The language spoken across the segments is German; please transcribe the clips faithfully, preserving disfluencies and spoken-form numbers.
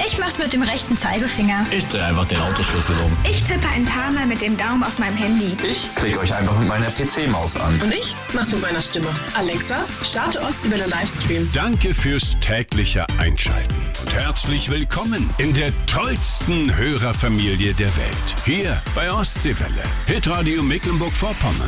Ich mach's mit dem rechten Zeigefinger. Ich drehe einfach den Autoschlüssel um. Ich tippe ein paar Mal mit dem Daumen auf meinem Handy. Ich klicke euch einfach mit meiner P C-Maus an. Und ich mach's mit meiner Stimme. Alexa, starte Ostseewelle Livestream. Danke fürs tägliche Einschalten. Und herzlich willkommen in der tollsten Hörerfamilie der Welt. Hier bei Ostseewelle. Hitradio Mecklenburg-Vorpommern.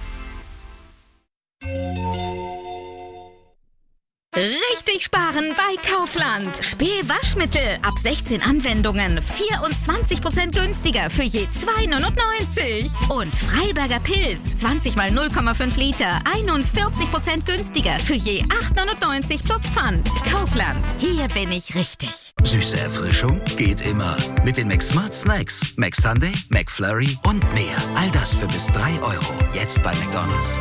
Richtig sparen bei Kaufland. Spee-Waschmittel ab sechzehn Anwendungen. vierundzwanzig Prozent günstiger für je zwei neunundneunzig. Und Freiberger Pilz. zwanzig mal null Komma fünf Liter. einundvierzig Prozent günstiger für je acht neunundneunzig plus Pfand. Kaufland. Hier bin ich richtig. Süße Erfrischung geht immer. Mit den McSmart Snacks. McSunday, McFlurry und mehr. All das für bis drei Euro. Jetzt bei McDonald's.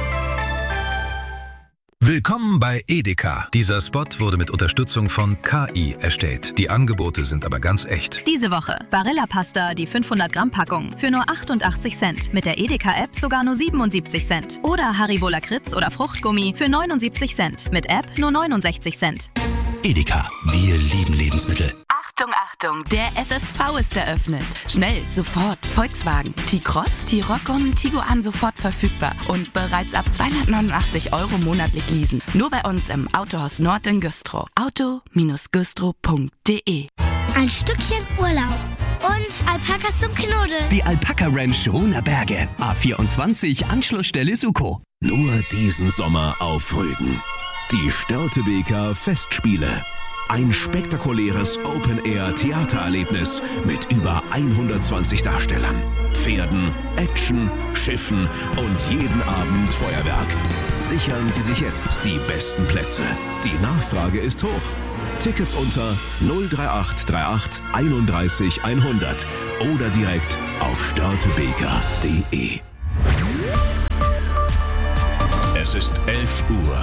Willkommen bei Edeka. Dieser Spot wurde mit Unterstützung von K I erstellt. Die Angebote sind aber ganz echt. Diese Woche Barilla-Pasta, die fünfhundert Gramm Packung für nur achtundachtzig Cent. Mit der Edeka-App sogar nur siebenundsiebzig Cent. Oder Haribo Lakritz oder Fruchtgummi für neunundsiebzig Cent. Mit App nur neunundsechzig Cent. Edeka, wir lieben Lebensmittel. Achtung, Achtung, der S S V ist eröffnet. Schnell, sofort, Volkswagen. T-Cross, T-Roc und Tiguan sofort verfügbar. Und bereits ab zweihundertneunundachtzig Euro monatlich leasen. Nur bei uns im Autohaus Nord in Güstrow. auto Bindestrich güstrow punkt de. Ein Stückchen Urlaub. Und Alpakas zum Knuddeln. Die Alpaka Ranch Ruhner Berge. A vierundzwanzig, Anschlussstelle Suko. Nur diesen Sommer auf Rügen. Die Störtebeker Festspiele. Ein spektakuläres Open-Air-Theatererlebnis mit über hundertzwanzig Darstellern, Pferden, Action, Schiffen und jeden Abend Feuerwerk. Sichern Sie sich jetzt die besten Plätze. Die Nachfrage ist hoch. Tickets unter null drei acht drei acht einunddreißig hundert oder direkt auf störtebeker punkt de. Es ist elf Uhr.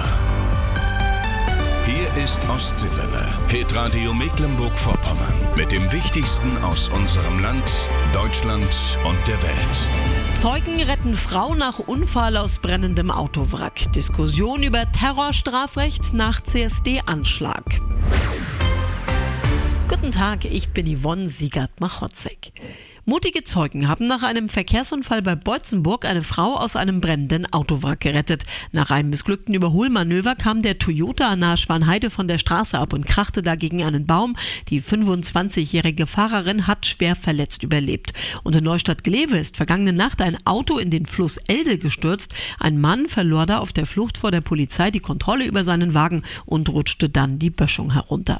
Hier ist Ostseewelle, Hitradio Mecklenburg-Vorpommern mit dem Wichtigsten aus unserem Land, Deutschland und der Welt. Zeugen retten Frau nach Unfall aus brennendem Autowrack. Diskussion über Terrorstrafrecht nach C S D-Anschlag. Guten Tag, ich bin Yvonne Siegert-Machotzek. Mutige Zeugen haben nach einem Verkehrsunfall bei Beutzenburg eine Frau aus einem brennenden Autowrack gerettet. Nach einem missglückten Überholmanöver kam der Toyota nahe Schwanheide von der Straße ab und krachte dagegen einen Baum. Die fünfundzwanzigjährige Fahrerin hat schwer verletzt überlebt. Und in Neustadt-Glewe ist vergangene Nacht ein Auto in den Fluss Elde gestürzt. Ein Mann verlor da auf der Flucht vor der Polizei die Kontrolle über seinen Wagen und rutschte dann die Böschung herunter.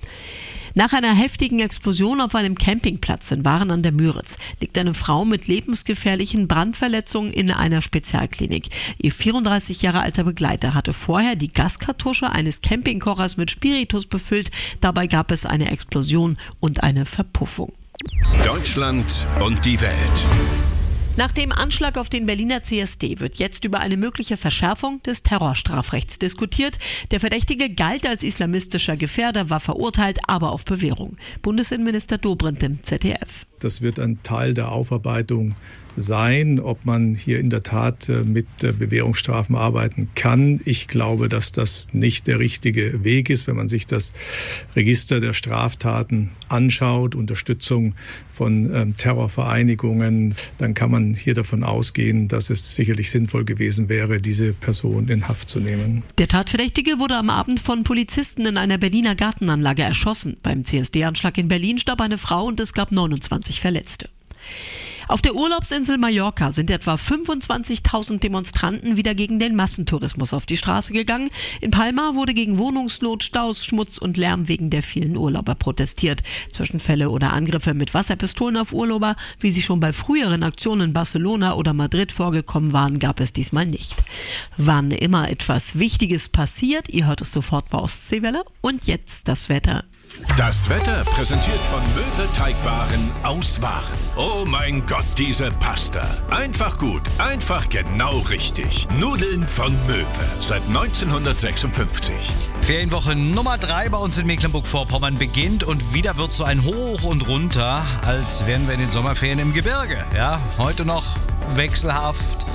Nach einer heftigen Explosion auf einem Campingplatz in Waren an der Müritz liegt eine Frau mit lebensgefährlichen Brandverletzungen in einer Spezialklinik. Ihr vierunddreißig Jahre alter Begleiter hatte vorher die Gaskartusche eines Campingkochers mit Spiritus befüllt. Dabei gab es eine Explosion und eine Verpuffung. Deutschland und die Welt. Nach dem Anschlag auf den Berliner C S D wird jetzt über eine mögliche Verschärfung des Terrorstrafrechts diskutiert. Der Verdächtige galt als islamistischer Gefährder, war verurteilt, aber auf Bewährung. Bundesinnenminister Dobrindt im Z D F. Das wird ein Teil der Aufarbeitung sein, ob man hier in der Tat mit Bewährungsstrafen arbeiten kann. Ich glaube, dass das nicht der richtige Weg ist, wenn man sich das Register der Straftaten anschaut, Unterstützung von ähm, Terrorvereinigungen, dann kann man hier davon ausgehen, dass es sicherlich sinnvoll gewesen wäre, diese Person in Haft zu nehmen. Der Tatverdächtige wurde am Abend von Polizisten in einer Berliner Gartenanlage erschossen. Beim C S D-Anschlag in Berlin starb eine Frau und es gab neunundzwanzig Verletzte. Auf der Urlaubsinsel Mallorca sind etwa fünfundzwanzigtausend Demonstranten wieder gegen den Massentourismus auf die Straße gegangen. In Palma wurde gegen Wohnungsnot, Staus, Schmutz und Lärm wegen der vielen Urlauber protestiert. Zwischenfälle oder Angriffe mit Wasserpistolen auf Urlauber, wie sie schon bei früheren Aktionen in Barcelona oder Madrid vorgekommen waren, gab es diesmal nicht. Wann immer etwas Wichtiges passiert, ihr hört es sofort bei Ostseewelle. Und jetzt das Wetter. Das Wetter präsentiert von Möwe Teigwaren aus Waren. Oh mein Gott, diese Pasta. Einfach gut, einfach genau richtig. Nudeln von Möwe. Seit neunzehnhundertsechsundfünfzig. Ferienwoche Nummer drei bei uns in Mecklenburg-Vorpommern beginnt und wieder wird so ein Hoch und Runter, als wären wir in den Sommerferien im Gebirge. Ja, heute noch wechselhaft.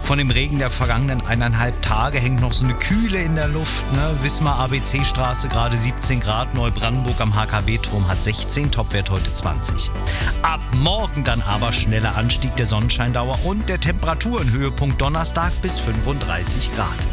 Von dem Regen der vergangenen eineinhalb Tage hängt noch so eine Kühle in der Luft. Ne? Wismar A B C-Straße gerade siebzehn Grad, Neubrandenburg am H K W-Turm hat sechzehn, Topwert heute zwanzig. Ab morgen dann aber schneller Anstieg der Sonnenscheindauer und der Temperaturen. Höhepunkt Donnerstag bis fünfunddreißig Grad.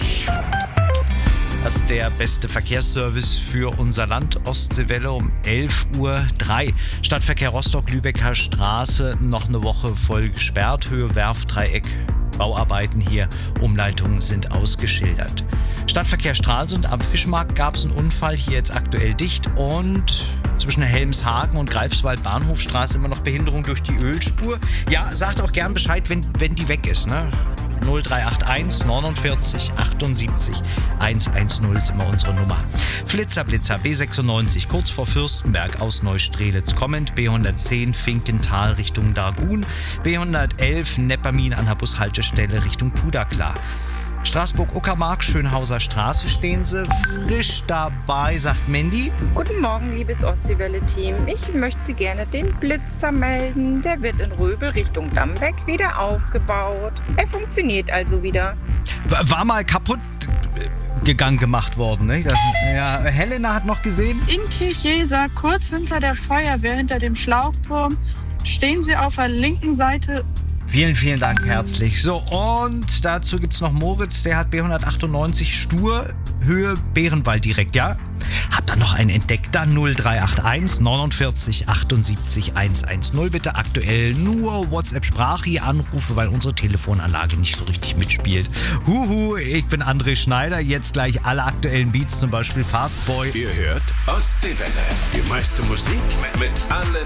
Das ist der beste Verkehrsservice für unser Land. Ostseewelle um elf Uhr drei. Stadtverkehr Rostock-Lübecker Straße noch eine Woche voll gesperrt. Höhe Werftdreieck. Bauarbeiten hier. Umleitungen sind ausgeschildert. Stadtverkehr Stralsund am Fischmarkt gab es einen Unfall. Hier jetzt aktuell dicht. Und zwischen Helmshagen und Greifswald Bahnhofstraße immer noch Behinderung durch die Ölspur. Ja, sagt auch gern Bescheid, wenn, wenn die weg ist, ne? null drei acht eins neunundvierzig achtundsiebzig hundertzehn ist immer unsere Nummer. Flitzerblitzer B sechsundneunzig kurz vor Fürstenberg aus Neustrelitz kommend, B hundertzehn Finkental Richtung Dargun, B hundertelf Neppermin an der Bushaltestelle Richtung Puderklar. Straßburg-Uckermark, Schönhauser Straße stehen sie frisch dabei, sagt Mandy. Guten Morgen, liebes Ostseewelle-Team. Ich möchte gerne den Blitzer melden. Der wird in Röbel Richtung Dammbeck wieder aufgebaut. Er funktioniert also wieder. War mal kaputt gegangen gemacht worden, ne? Das, ja, Helena hat noch gesehen. In Kirchjesa, kurz hinter der Feuerwehr, hinter dem Schlauchturm, stehen sie auf der linken Seite. Vielen, vielen Dank herzlich. So, und dazu gibt es noch Moritz, der hat B hundertachtundneunzig Stur, Höhe Bärenwald direkt, ja? Habt ihr noch einen entdeckt? Dann null drei acht eins neunundvierzig achtundsiebzig hundertzehn. Bitte aktuell nur WhatsApp-Sprache Anrufe, weil unsere Telefonanlage nicht so richtig mitspielt. Huhu, ich bin André Schneider. Jetzt gleich alle aktuellen Beats, zum Beispiel Fastboy. Ihr hört Ostseewelle. Die meiste Musik mit allen